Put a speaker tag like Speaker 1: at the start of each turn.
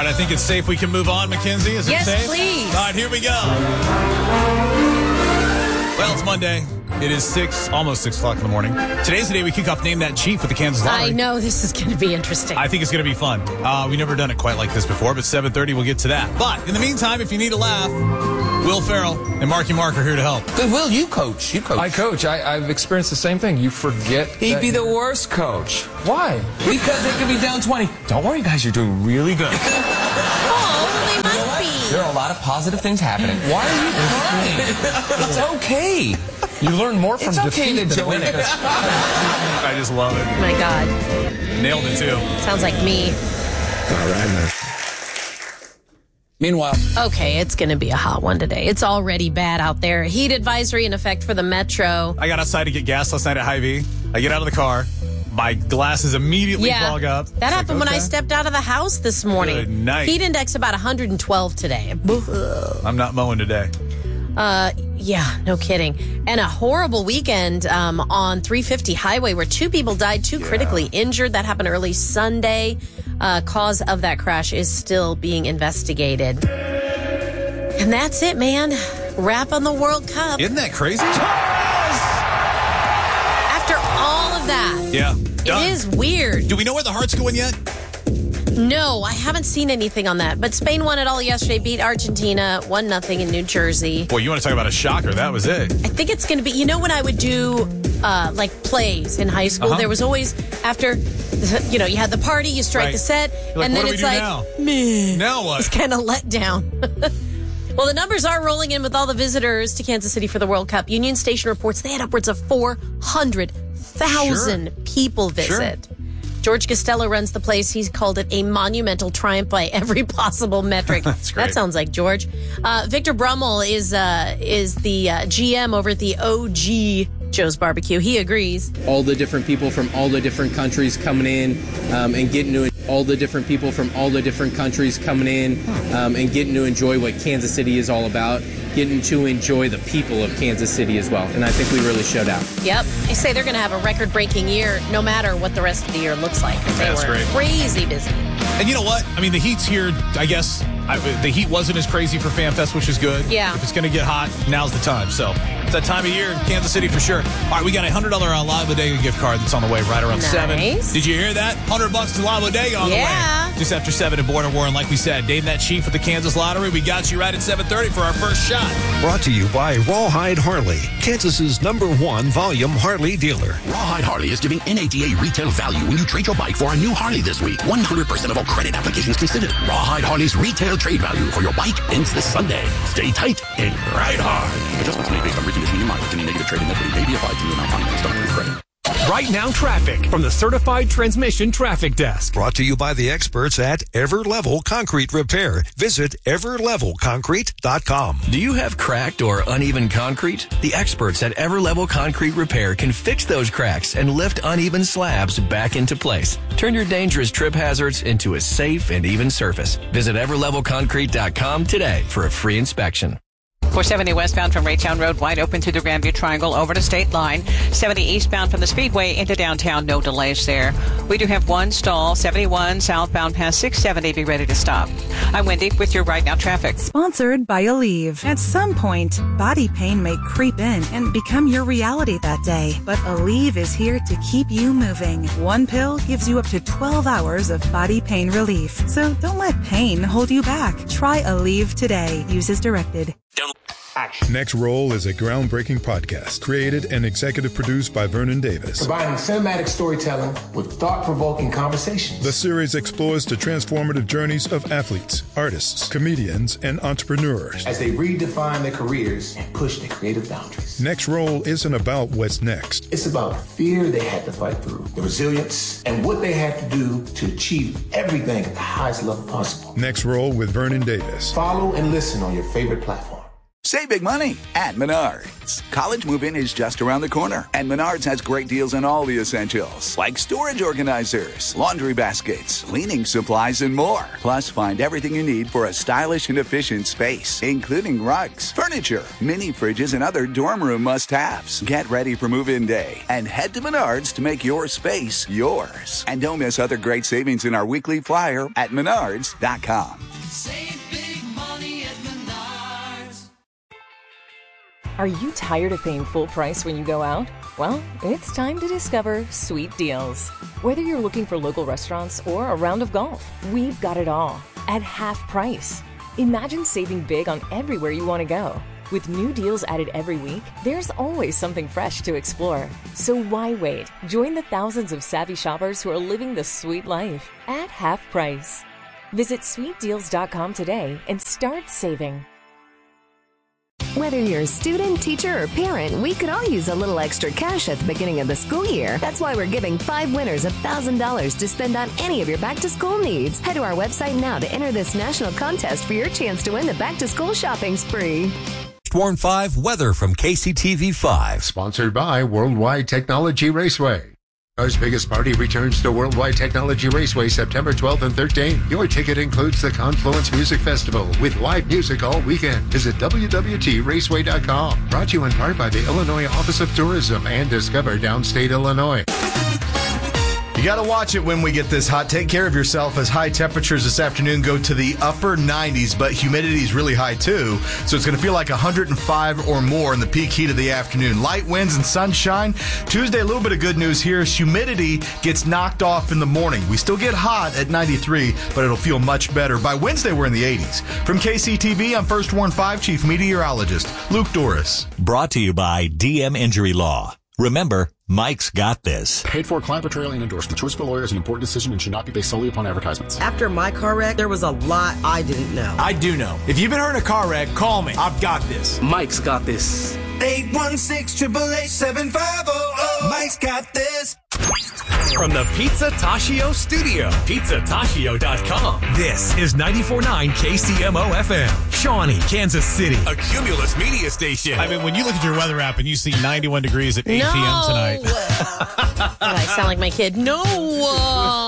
Speaker 1: I think it's safe we can move on, Mackenzie. Is it safe?
Speaker 2: Yes, please.
Speaker 1: All right, here we go. Well, it's Monday. It is almost 6 o'clock in the morning. Today's the day we kick off Name That Chief with the Kansas Lottery.
Speaker 2: I know this is going to be interesting.
Speaker 1: I think it's going to be fun. We've never done it quite like this before, but 7:30 we'll get to that. But in the meantime, if you need a laugh, Will Ferrell and Marky Mark are here to help.
Speaker 3: Good, Will, you coach.
Speaker 4: I coach. I've experienced the same thing. You forget.
Speaker 3: He'd be the worst coach.
Speaker 4: Why?
Speaker 3: Because they could be down 20. Don't worry, guys. You're doing really good.
Speaker 2: Oh, they might be.
Speaker 3: There are a lot of positive things happening. Why are you crying? It's okay.
Speaker 4: You learn more from
Speaker 3: okay
Speaker 4: defeat
Speaker 3: to
Speaker 4: than winning.
Speaker 1: I just love it.
Speaker 2: Oh my God.
Speaker 1: Nailed it, too.
Speaker 2: Sounds like me.
Speaker 3: All right, man. Meanwhile.
Speaker 2: Okay, it's going to be a hot one today. It's already bad out there. Heat advisory in effect for the metro.
Speaker 1: I got outside to get gas last night at Hy-Vee. I get out of the car. My glasses immediately fog up.
Speaker 2: That happened when I stepped out of the house this morning.
Speaker 1: Good night.
Speaker 2: Heat index about 112 today.
Speaker 1: I'm not mowing today.
Speaker 2: Yeah, no kidding. And a horrible weekend on 350 highway where 2 people died, 2 critically injured. That happened early Sunday. Cause of that crash is still being investigated. And that's it, man. Wrap on the World Cup.
Speaker 1: Isn't that crazy?
Speaker 2: After all of that.
Speaker 1: Yeah. Done.
Speaker 2: It is weird.
Speaker 1: Do we know where the heart's going yet?
Speaker 2: No, I haven't seen anything on that. But Spain won it all yesterday, beat Argentina 1-0 in New Jersey.
Speaker 1: Boy, you want to talk about a shocker. That was it.
Speaker 2: I think it's going to be, when I would do like plays in high school, there was always after, you had the party, you strike the set, and then it's like, meh.
Speaker 1: Now what?
Speaker 2: It's kind of let down. Well, the numbers are rolling in with all the visitors to Kansas City for the World Cup. Union Station reports they had upwards of 400,000 people visit. Sure. George Costello runs the place. He's called it a monumental triumph by every possible metric.
Speaker 1: That's great.
Speaker 2: That sounds like George. Victor Brummel is the GM over at the OG Joe's Barbecue. He agrees.
Speaker 5: All the different people from all the different countries coming in and getting to all the different people from all the different countries coming in and getting to enjoy what Kansas City is all about, getting to enjoy the people of Kansas City as well. And I think we really showed out.
Speaker 2: Yep. They say they're going to have a record-breaking year no matter what the rest of the year looks like.
Speaker 1: That's great.
Speaker 2: Crazy busy.
Speaker 1: And you know what? I mean, the heat's here, I guess. The heat wasn't as crazy for FanFest, which is good.
Speaker 2: Yeah.
Speaker 1: If it's going to get hot, now's the time. So it's that time of year in Kansas City for sure. All right, we got a $100 La Bodega gift card that's on the way right around 7. Did you hear that? $100 to La Bodega on the way. Just after 7 at Border War. And like we said, Name That Chief with the Kansas Lottery. We got you right at 7:30 for our first shot.
Speaker 6: Brought to you by Rawhide Harley, Kansas's #1 volume Harley dealer.
Speaker 7: Rawhide Harley is giving NADA retail value when you trade your bike for a new Harley this week. 100% of all credit applications considered. Rawhide Harley's retail trade value for your bike ends this Sunday. Stay tight and ride hard. Adjustments made based on reconditioning and mileage. Any negative trade-in equity may be applied to new amount financed on approved credit.
Speaker 8: Right Now Traffic from the Certified Transmission Traffic Desk.
Speaker 6: Brought to you by the experts at Everlevel Concrete Repair. Visit everlevelconcrete.com.
Speaker 9: Do you have cracked or uneven concrete? The experts at Everlevel Concrete Repair can fix those cracks and lift uneven slabs back into place. Turn your dangerous trip hazards into a safe and even surface. Visit everlevelconcrete.com today for a free inspection.
Speaker 10: 470 westbound from Raytown Road, wide open to the Grandview Triangle over to State Line. 70 eastbound from the Speedway into downtown, no delays there. We do have one stall, 71 southbound past 670. Be ready to stop. I'm Wendy with your Right Now Traffic.
Speaker 11: Sponsored by Aleve. At some point, body pain may creep in and become your reality that day. But Aleve is here to keep you moving. One pill gives you up to 12 hours of body pain relief. So don't let pain hold you back. Try Aleve today. Use as directed.
Speaker 12: Next Roll is a groundbreaking podcast created and executive produced by Vernon Davis.
Speaker 13: Combining cinematic storytelling with thought-provoking conversations.
Speaker 12: The series explores the transformative journeys of athletes, artists, comedians, and entrepreneurs
Speaker 13: as they redefine their careers and push their creative boundaries.
Speaker 12: Next Roll isn't about what's next.
Speaker 13: It's about the fear they had to fight through, the resilience, and what they had to do to achieve everything at the highest level possible.
Speaker 12: Next Roll with Vernon Davis.
Speaker 13: Follow and listen on your favorite platform.
Speaker 14: Save big money at Menards. College move-in is just around the corner, and Menards has great deals on all the essentials, like storage organizers, laundry baskets, cleaning supplies, and more. Plus, find everything you need for a stylish and efficient space, including rugs, furniture, mini fridges, and other dorm room must-haves. Get ready for move-in day and head to Menards to make your space yours. And don't miss other great savings in our weekly flyer at menards.com.
Speaker 15: Save big money at Menards.
Speaker 16: Are you tired of paying full price when you go out? Well, it's time to discover Sweet Deals. Whether you're looking for local restaurants or a round of golf, we've got it all at half price. Imagine saving big on everywhere you want to go. With new deals added every week, there's always something fresh to explore. So why wait? Join the thousands of savvy shoppers who are living the sweet life at half price. Visit sweetdeals.com today and start saving.
Speaker 17: Whether you're a student, teacher, or parent, we could all use a little extra cash at the beginning of the school year. That's why we're giving 5 winners $1,000 to spend on any of your back-to-school needs. Head to our website now to enter this national contest for your chance to win the back-to-school shopping spree.
Speaker 18: Storm 5 weather from KCTV 5.
Speaker 19: Sponsored by Worldwide Technology Raceway. Our biggest party returns to Worldwide Technology Raceway September 12th and 13th. Your ticket includes the Confluence Music Festival with live music all weekend. Visit www.raceway.com. Brought to you in part by the Illinois Office of Tourism and Discover Downstate Illinois.
Speaker 20: You got to watch it when we get this hot. Take care of yourself as high temperatures this afternoon go to the upper 90s, but humidity is really high too. So it's going to feel like 105 or more in the peak heat of the afternoon. Light winds and sunshine. Tuesday, a little bit of good news here. Humidity gets knocked off in the morning. We still get hot at 93, but it'll feel much better. By Wednesday, we're in the 80s. From KCTV, I'm First Warn 5 Chief Meteorologist Luke Doris.
Speaker 21: Brought to you by DM Injury Law. Remember, Mike's got this.
Speaker 22: Paid for client portrayal and endorsement. Choice of a lawyer is an important decision and should not be based solely upon advertisements.
Speaker 23: After my car wreck, there was a lot I didn't know.
Speaker 24: I do know. If you've been hurt in a car wreck, call me. I've got this.
Speaker 25: Mike's got this.
Speaker 26: 816-888-7500. Mike's got this.
Speaker 8: From the Pizza Tashio studio, pizzatashio.com. This is 94.9 KCMO FM, Shawnee, Kansas City.
Speaker 1: A Cumulus media station. I mean, when you look at your weather app and you see 91 degrees at 8 p.m. tonight.
Speaker 2: I sound like my kid. No.